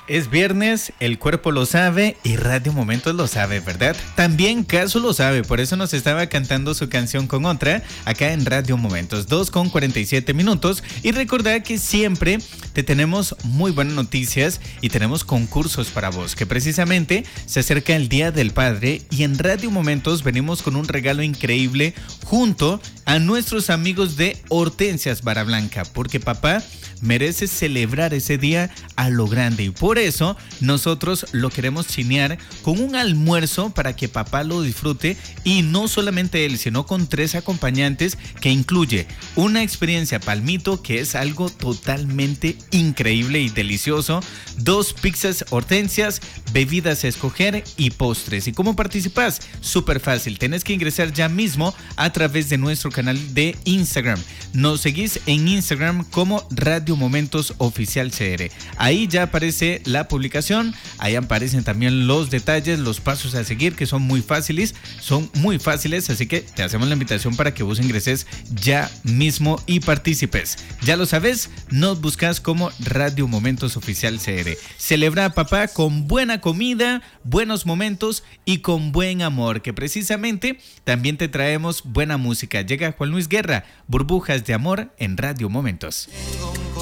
Es viernes, el cuerpo lo sabe y Radio Momentos lo sabe, ¿verdad? También Casu lo sabe, por eso nos estaba cantando su canción con otra acá en Radio Momentos, 2:47 y recordad que siempre te tenemos muy buenas noticias y tenemos concursos para vos, que precisamente se acerca el Día del Padre y en Radio Momentos venimos con un regalo increíble junto a nuestros amigos de Hortensias Vara Blanca, porque papá merece celebrar ese día a lo grande y por eso nosotros lo queremos chinear con un almuerzo para que papá lo disfrute y no solamente él, sino con 3 acompañantes que incluye una experiencia palmito que es algo totalmente increíble y delicioso, 2 pizzas Hortensias, bebidas a escoger y postres. ¿Y cómo participas? Súper fácil, tenés que ingresar ya mismo a través de nuestro canal de Instagram. Nos seguís en Instagram como Radio Momentos Oficial CR. Ahí ya aparece la publicación, ahí aparecen también los detalles, los pasos a seguir que son muy fáciles, así que te hacemos la invitación para que vos ingreses ya mismo y participes. Ya lo sabes, nos buscas como Radio Momentos Oficial CR. Celebra a papá con buena comida, buenos momentos y con buen amor, que precisamente también te traemos buena música. Llega Juan Luis Guerra, Burbujas de Amor en Radio Momentos.